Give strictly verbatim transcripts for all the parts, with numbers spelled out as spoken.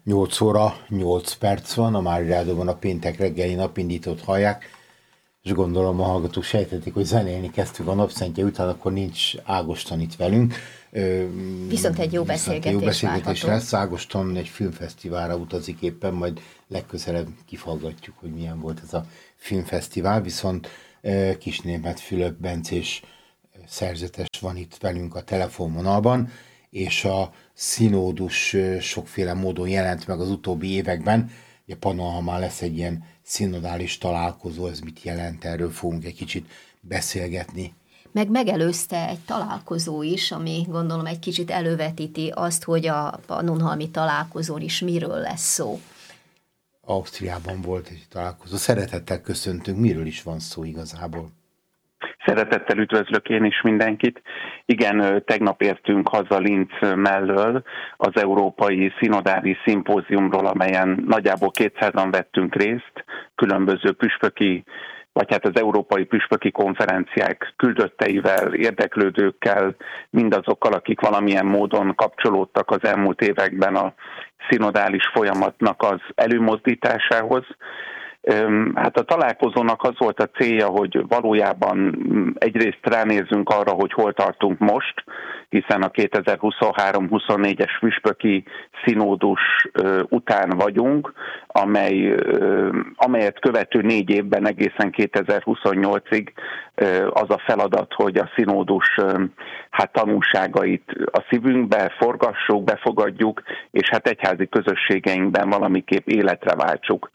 nyolc óra, nyolc perc van, a Mári Rádióban a péntek reggeli napindítót hallják, és gondolom a hallgatók sejtetik, hogy zenélni kezdtük a napszentje után, akkor nincs Ágoston itt velünk. Viszont egy jó beszélgetés, jó beszélgetés várható. lesz. Ágoston egy filmfesztiválra utazik éppen, majd legközelebb kifaggatjuk, hogy milyen volt ez a filmfesztivál, viszont Kisnémeth Fülöp Bencés szerzetes van itt velünk a telefonvonalban, és a szinódus sokféle módon jelent meg az utóbbi években. Ugye Pannonhalmán lesz egy ilyen szinodális találkozó, ez mit jelent, erről fogunk egy kicsit beszélgetni. Meg megelőzte egy találkozó is, ami gondolom egy kicsit elővetíti azt, hogy a pannonhalmi találkozón is miről lesz szó. Ausztriában volt egy találkozó. Szeretettel köszöntünk, miről is van szó igazából? Szeretettel üdvözlök én is mindenkit. Igen, tegnap értünk haza Linz mellől az Európai Szinodális Szimpóziumról, amelyen nagyjából kétszázan vettünk részt, különböző püspöki, vagy hát az Európai Püspöki Konferenciák küldötteivel, érdeklődőkkel, mindazokkal, akik valamilyen módon kapcsolódtak az elmúlt években a szinodális folyamatnak az előmozdításához. Hát a találkozónak az volt a célja, hogy valójában egyrészt ránézzünk arra, hogy hol tartunk most, hiszen a kétezer-huszonhárom huszonnégyes püspöki színódus után vagyunk, amely, amelyet követő négy évben egészen kétezer-huszonnyolcig az a feladat, hogy a színódus hát tanulságait a szívünkbe forgassuk, befogadjuk, és hát egyházi közösségeinkben valamiképp életre váltsuk.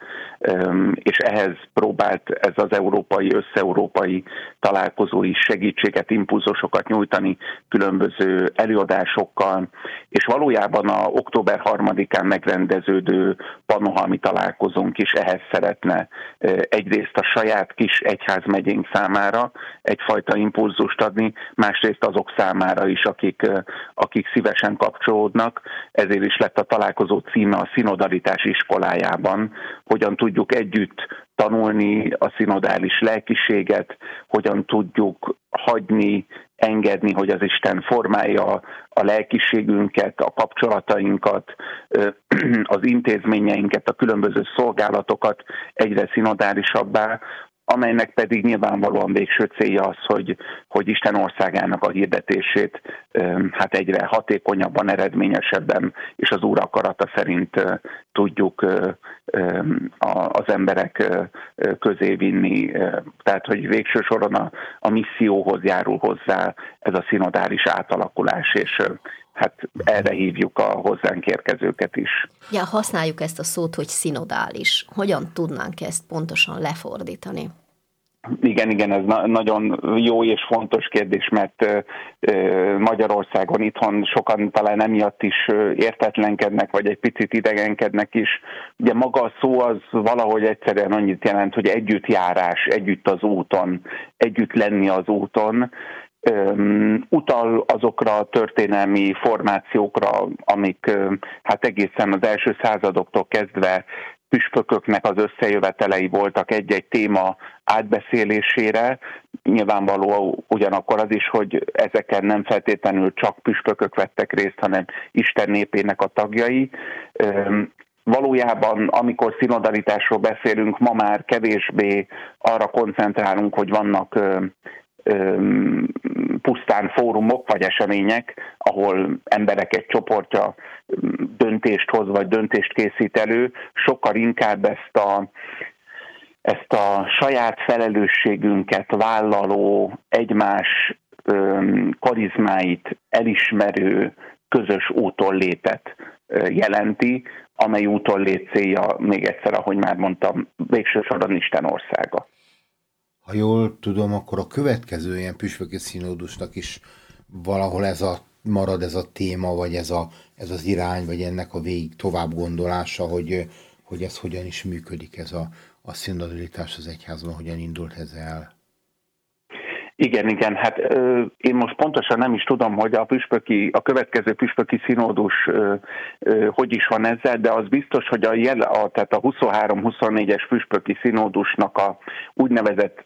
És ehhez próbált ez az európai, összeurópai találkozó is segítséget, impulzusokat nyújtani különböző előadásokkal, és valójában a október harmadikán megrendeződő pannonhalmi találkozónk is ehhez szeretne egyrészt a saját kis egyházmegyénk számára egyfajta impulzust adni, másrészt azok számára is, akik, akik szívesen kapcsolódnak, ezért is lett a találkozó címe a Szinodalitás iskolájában, hogyan tudjuk együtt tanulni a szinodális lelkiséget, hogyan tudjuk hagyni, engedni, hogy az Isten formálja a lelkiségünket, a kapcsolatainkat, az intézményeinket, a különböző szolgálatokat egyre szinodálisabbá, amelynek pedig nyilvánvalóan végső célja az, hogy, hogy Isten országának a hirdetését hát egyre hatékonyabban, eredményesebben és az Úr akarata szerint tudjuk az emberek közé vinni. Tehát, hogy végső soron a, a misszióhoz járul hozzá ez a szinodális átalakulás, és hát erre hívjuk a hozzánk érkezőket is. Ja, használjuk ezt a szót, hogy szinodális. Hogyan tudnánk ezt pontosan lefordítani? Igen, igen, ez na- nagyon jó és fontos kérdés, mert uh, Magyarországon itthon sokan talán emiatt is uh, értetlenkednek, vagy egy picit idegenkednek is. Ugye maga a szó az valahogy egyszerűen annyit jelent, hogy együttjárás, együtt az úton, együtt lenni az úton. Um, utal azokra a történelmi formációkra, amik uh, hát egészen az első századoktól kezdve püspököknek az összejövetelei voltak egy-egy téma átbeszélésére. Nyilvánvaló ugyanakkor az is, hogy ezeken nem feltétlenül csak püspökök vettek részt, hanem Isten népének a tagjai. Um, Valójában, amikor szinodalitásról beszélünk, ma már kevésbé arra koncentrálunk, hogy vannak ö, ö, pusztán fórumok vagy események, ahol emberek egy csoportja döntést hoz vagy döntést készít elő, sokkal inkább ezt a, ezt a saját felelősségünket vállaló, egymás ö, karizmáit elismerő közös úton létet jelenti, amely úton lét célja, még egyszer, ahogy már mondtam, végső soron Isten országa. Ha jól tudom, akkor a következő ilyen püspöki színódusnak is valahol ez a, marad ez a téma, vagy ez, a, ez az irány, vagy ennek a végig tovább gondolása, hogy, hogy ez hogyan is működik, ez a, a színodalitás az egyházban, hogyan indult ez el. Igen, igen, hát ö, én most pontosan nem is tudom, hogy a püspöki, a következő püspöki színódus ö, ö, hogy is van ezzel, de az biztos, hogy a, jel, a, tehát a huszonhárom huszonnégyes püspöki színódusnak a úgynevezett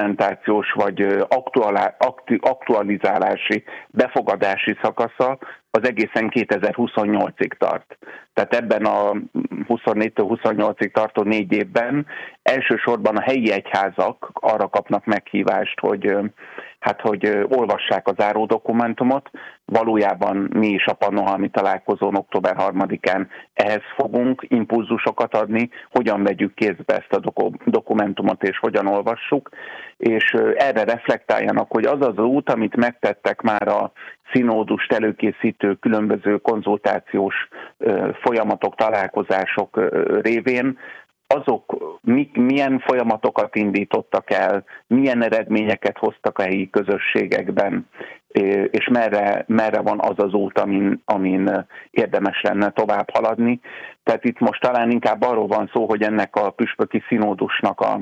implementációs vagy aktuálá, aktu, aktualizálási, befogadási szakasza, az egészen kétezer-huszonnyolcig tart. Tehát ebben a huszonnégytől huszonnyolcig tartó négy évben elsősorban a helyi egyházak arra kapnak meghívást, hogy hát, hogy olvassák a záró dokumentumot. Valójában mi is a Pannonhalmi találkozón október harmadikán ehhez fogunk impulzusokat adni, hogyan vegyük kézbe ezt a dokumentumot és hogyan olvassuk, és erre reflektáljanak, hogy az az út, amit megtettek már a szinódust előkészítő különböző konzultációs folyamatok, találkozások révén, azok milyen folyamatokat indítottak el, milyen eredményeket hoztak a helyi közösségekben, és merre, merre van az az út, amin, amin érdemes lenne tovább haladni. Tehát itt most talán inkább arról van szó, hogy ennek a püspöki szinódusnak a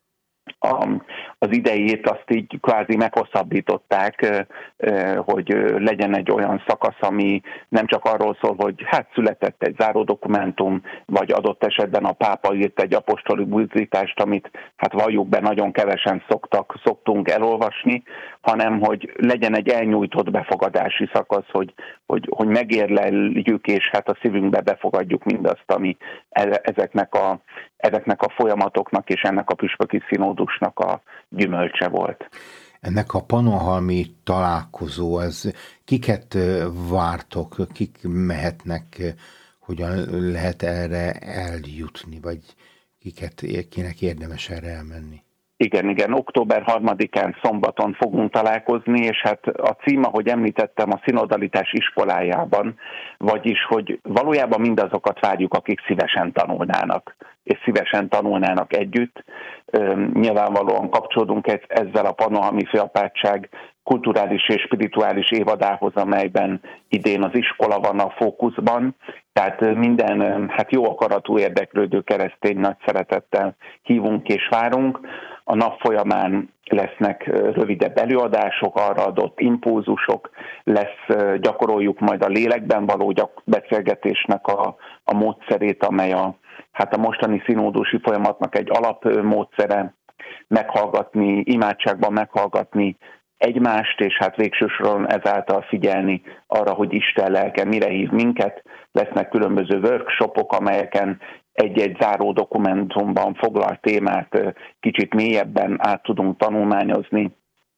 A, az idejét azt így kvázi meghosszabbították, hogy legyen egy olyan szakasz, ami nem csak arról szól, hogy hát született egy záró dokumentum, vagy adott esetben a pápa írt egy apostoli buzdítást, amit hát valljuk be nagyon kevesen szoktak, szoktunk elolvasni, hanem hogy legyen egy elnyújtott befogadási szakasz, hogy, hogy, hogy megérleljük, és hát a szívünkbe befogadjuk mindazt, ami ezeknek a, ezeknek a folyamatoknak és ennek a püspöki szinódusnak a gyümölcse volt. Ennek a pannonhalmi találkozó, ez kiket vártok, kik mehetnek, hogyan lehet erre eljutni, vagy kiket, kinek érdemes erre elmenni? Igen, igen, október harmadikán szombaton fogunk találkozni, és hát a cím, ahogy említettem, a szinodalitás iskolájában, vagyis, hogy valójában mindazokat várjuk, akik szívesen tanulnának, és szívesen tanulnának együtt. Nyilvánvalóan kapcsolódunk ezzel a Pannonhalmi Főapátság kulturális és spirituális évadához, amelyben idén az iskola van a fókuszban, tehát minden hát jó akaratú érdeklődő keresztény nagy szeretettel hívunk és várunk. A nap folyamán lesznek rövidebb előadások, arra adott impulzusok, lesz, gyakoroljuk majd a lélekben való gyak- beszélgetésnek a, a módszerét, amely a, hát a mostani szinódusi folyamatnak egy alapmódszere, meghallgatni, imádságban meghallgatni egymást, és hát végső soron ezáltal figyelni arra, hogy Isten lelke mire hív minket. Lesznek különböző workshopok, amelyeken egy-egy záró dokumentumban foglalt témát kicsit mélyebben át tudunk tanulmányozni,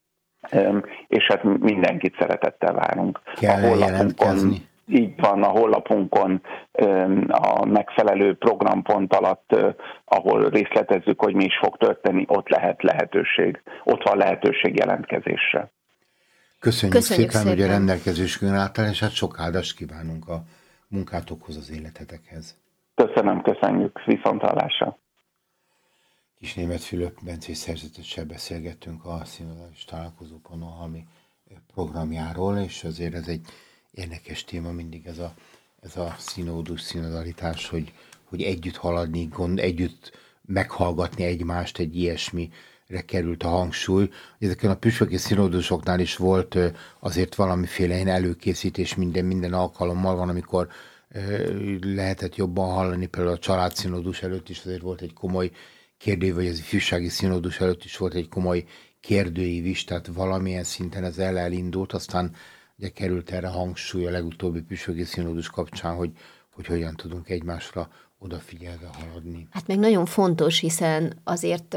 és hát mindenkit szeretettel várunk. Kell jelentkezni. Így van, a honlapunkon a megfelelő programpont alatt, ahol részletezzük, hogy mi is fog történni, ott lehet lehetőség, ott van lehetőség jelentkezésre. Köszönjük, Köszönjük szépen, szépen, hogy a rendelkezésünkön álltál, és hát sok áldást kívánunk a munkátokhoz, az életetekhez. Köszönöm, köszönjük, viszonthallásra. Kisnémeth Fülöp Bencés szerzetessel beszélgettünk a szinodális találkozó Pannonhalmi programjáról, és azért ez egy érdekes téma mindig ez a, ez a szinódus, szinodalitás, hogy, hogy együtt haladni, gond, együtt meghallgatni egymást, egy ilyesmire került a hangsúly. Ezeken a püspöki szinódusoknál is volt azért valamiféle előkészítés, minden, minden alkalommal van, amikor lehetett jobban hallani, például a családszínódus előtt is azért volt egy komoly kérdőív, vagy az ifjúsági színódus előtt is volt egy komoly kérdőív is, tehát valamilyen szinten ez el elindult, aztán ugye került erre hangsúly a legutóbbi püspöki színódus kapcsán, hogy, hogy hogyan tudunk egymásra odafigyelve haladni. Hát meg nagyon fontos, hiszen azért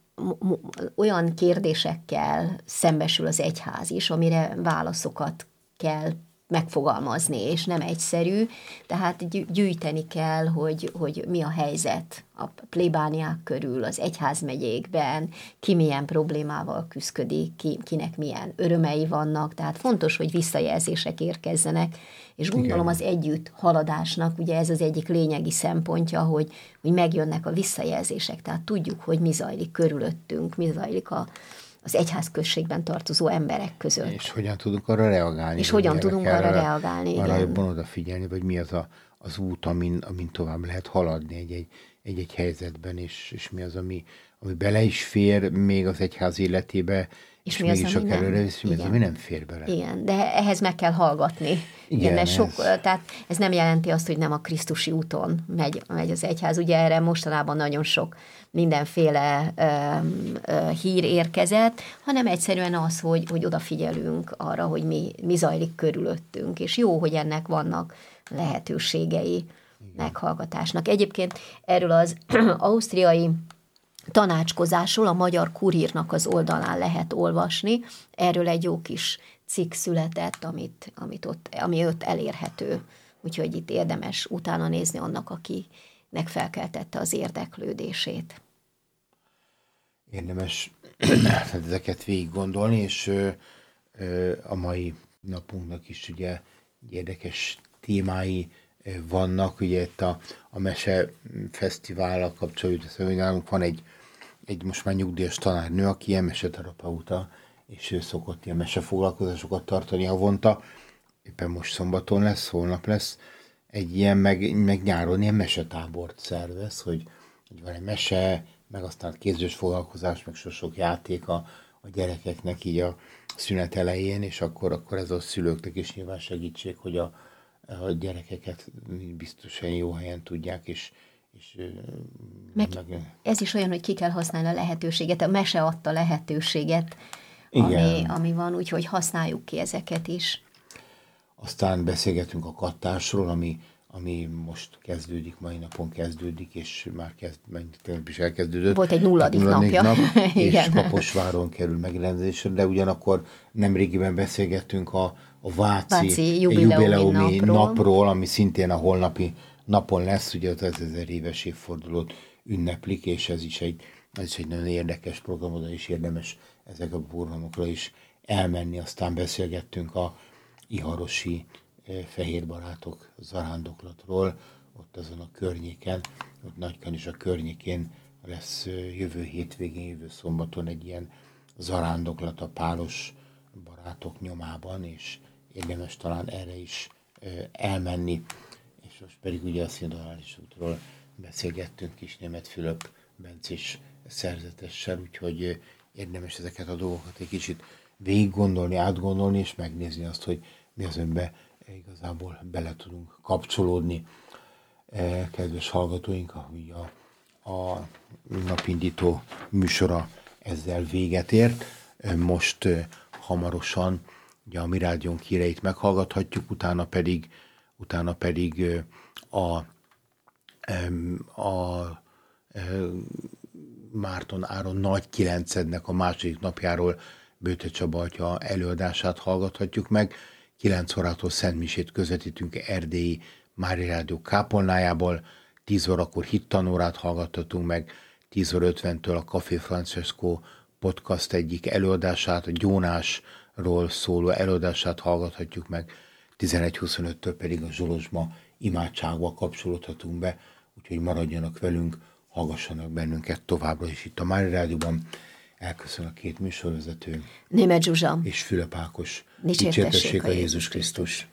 olyan kérdésekkel szembesül az egyház is, amire válaszokat kell megfogalmazni, és nem egyszerű, tehát gyűjteni kell, hogy, hogy mi a helyzet a plébániák körül, az egyházmegyékben, ki milyen problémával küszködik, ki, kinek milyen örömei vannak, tehát fontos, hogy visszajelzések érkezzenek, és gondolom Igen. az együtt haladásnak, ugye ez az egyik lényegi szempontja, hogy, hogy megjönnek a visszajelzések, tehát tudjuk, hogy mi zajlik körülöttünk, mi zajlik a az egyházközségben tartozó emberek között. És hogyan tudunk arra reagálni. És hogyan tudunk arra reagálni, arra igen. jobban odafigyelni, vagy mi az a, az út, amin, amin tovább lehet haladni egy, egy, egy-egy helyzetben, és, és mi az, ami, ami bele is fér még az egyház életébe, és, és mi mégis csak előre visz, mi az, ami nem fér bele. Igen, de ehhez meg kell hallgatni. Igen, Igen ez sok, tehát ez nem jelenti azt, hogy nem a krisztusi úton megy, megy az egyház. Ugye erre mostanában nagyon sok mindenféle ö, ö, hír érkezett, hanem egyszerűen az, hogy, hogy odafigyelünk arra, hogy mi, mi zajlik körülöttünk, és jó, hogy ennek vannak lehetőségei. Igen. Meghallgatásnak. Egyébként erről az ausztriai tanácskozásról a Magyar Kurírnak az oldalán lehet olvasni. Erről egy jó kis cikk született, amit, amit ott, ami ott elérhető. Úgyhogy itt érdemes utána nézni annak, akinek felkeltette az érdeklődését. Érdemes ezeket végig gondolni, és ö, ö, a mai napunknak is ugye érdekes témái vannak, ugye itt a, a Mese Fesztivállal kapcsolatban, hogy nálunk van egy, egy most már nyugdíjas tanárnő, aki ilyen meseterapeuta, és ő szokott ilyen mesefoglalkozásokat tartani havonta, éppen most szombaton lesz, holnap lesz, egy ilyen, meg, meg nyáron ilyen mesetábort szervez, hogy, hogy van egy mese, meg aztán kézős foglalkozás, meg sok játék a, a gyerekeknek így a szünet elején, és akkor, akkor ez a szülőknek is nyilván segítség, hogy a a gyerekeket biztosan jó helyen tudják, és, és meg, meg ez is olyan, hogy ki kell használni a lehetőséget, a mese adta lehetőséget, ami, ami van, úgyhogy használjuk ki ezeket is. Aztán beszélgetünk a kattásról, ami, ami most kezdődik, mai napon kezdődik, és már kezd, is elkezdődött. Volt egy nulladik, nulladik napja. Nap, és Kaposváron kerül megrendelésre, de ugyanakkor nemrégiben beszélgettünk a a Váci, Váci jubileumi, jubileumi napról. napról, ami szintén a holnapi napon lesz, ugye az ezer éves évfordulót ünneplik, és ez is egy, ez is egy nagyon érdekes program, oda is érdemes ezek a programokra is elmenni. Aztán beszélgettünk a iharosi fehér barátok zarándoklatról, ott azon a környéken, ott Nagykanizsa környékén lesz jövő hétvégén, jövő szombaton egy ilyen zarándoklat a pálos barátok nyomában, és érdemes talán erre is ö, elmenni. És most pedig ugye a szinodális útról beszélgettünk Kis Németh Fülöp bencés szerzetessel, úgyhogy ö, érdemes ezeket a dolgokat egy kicsit végig gondolni, átgondolni, és megnézni azt, hogy mi az önbe igazából bele tudunk kapcsolódni. E, kedves hallgatóink, ahogy a, a napindító műsora ezzel véget ért. Most ö, hamarosan ugye a Mi Rádiónk híreit meghallgathatjuk, utána pedig, utána pedig a, a, a Márton Áron Nagy Kilencednek a második napjáról Bőte Csaba atya előadását hallgathatjuk meg. kilenc órától szentmisét közvetítünk Erdélyi Mária Rádió kápolnájából, tíz órakor hittanórát hallgathatunk meg, tíz óra ötventől a Café Francesco podcast egyik előadását, a gyónásról szóló előadását hallgathatjuk meg, tizenegy huszonöttől pedig a Zsolozsma imádságba kapcsolódhatunk be, úgyhogy maradjanak velünk, hallgassanak bennünket továbbra is itt a Mária Rádióban. Elköszön a két műsorvezető, Németh Zsuzsa és Fülöp Ákos. Dicsértessék a Jézus Krisztus.